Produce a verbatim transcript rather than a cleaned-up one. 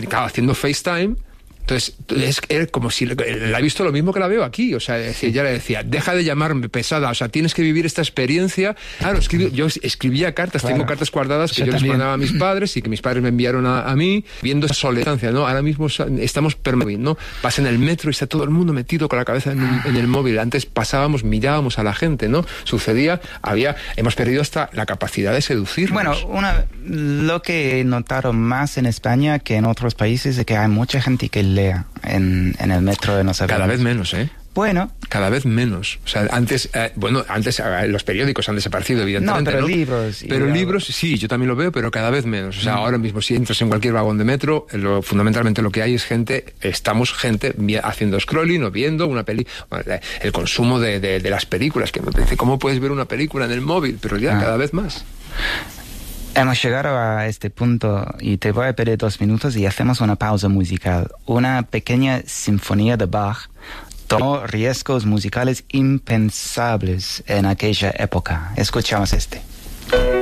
estaba haciendo FaceTime. Entonces, es, es como si la ha visto lo mismo que la veo aquí. O sea, decía, ya le decía, deja de llamarme pesada, o sea, tienes que vivir esta experiencia. Claro, escribí, yo escribía cartas, claro. Tengo cartas guardadas que yo, yo les mandaba a mis padres y que mis padres me enviaron a, a mí, viendo esa soledad, ¿no? Ahora mismo estamos permanentes, ¿no? Vas en el metro y está todo el mundo metido con la cabeza en, en el móvil. Antes pasábamos, mirábamos a la gente, ¿no? Sucedía, había, hemos perdido hasta la capacidad de seducirnos. Bueno, una, lo que he notado más en España que en otros países es que hay mucha gente que lea en, en el metro de los aviones. Cada vez menos, ¿eh? Bueno. Cada vez menos. O sea, antes, eh, bueno, antes eh, los periódicos han desaparecido, evidentemente. No, pero ¿no? libros. Pero y libros, sí, yo también lo veo, pero cada vez menos. O sea, mm. ahora mismo si entras en cualquier vagón de metro, lo, fundamentalmente lo que hay es gente, estamos gente haciendo scrolling o viendo una peli, el consumo de, de, de las películas, que me dice, ¿cómo puedes ver una película en el móvil? Pero ya ah. cada vez más. Hemos llegado a este punto y te voy a pedir dos minutos y hacemos una pausa musical. Una pequeña sinfonía de Bach tomó riesgos musicales impensables en aquella época. Escuchamos este.